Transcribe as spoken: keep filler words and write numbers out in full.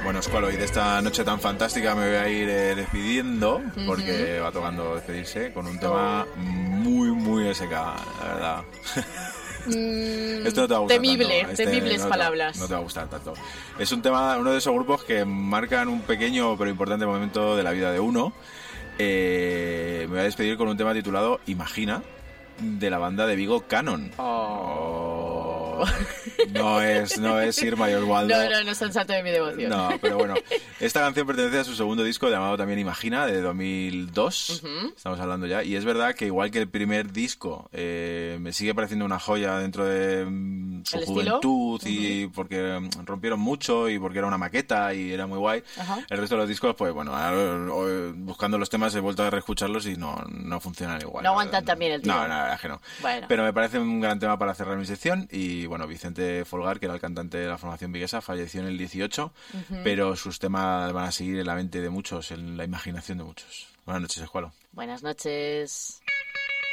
Bueno, Escualo, y de esta noche tan fantástica me voy a ir eh, despidiendo, porque uh-huh. va tocando despedirse con un tema muy, muy S K, la verdad. Mm, Esto no te va a gustar temible, tanto. Este temibles no palabras. Te, no te va a gustar tanto. Es un tema, uno de esos grupos que marcan un pequeño pero importante momento de la vida de uno. Eh, me voy a despedir con un tema titulado Imagina, de la banda de Vigo Canon. Oh. Oh. No es, no es Irma y Oswaldo. No, no, no es el santo de mi devoción. No, pero bueno, esta canción pertenece a su segundo disco llamado también Imagina, de dos mil dos. Uh-huh. Estamos hablando ya. Y es verdad que igual que el primer disco, eh, me sigue pareciendo una joya dentro de um, su juventud y uh-huh. porque rompieron mucho y porque era una maqueta y era muy guay. Uh-huh. El resto de los discos, pues bueno, buscando los temas he vuelto a reescucharlos y no, no funcionan igual. No aguantan también el tiempo. No, no, la verdad es que no. Bueno. Pero me parece un gran tema para cerrar mi sección. Y bueno, Vicente Folgar, que era el cantante de la formación viguesa, falleció en el dieciocho, uh-huh. pero sus temas van a seguir en la mente de muchos, en la imaginación de muchos. Buenas noches, Escualo. Buenas noches.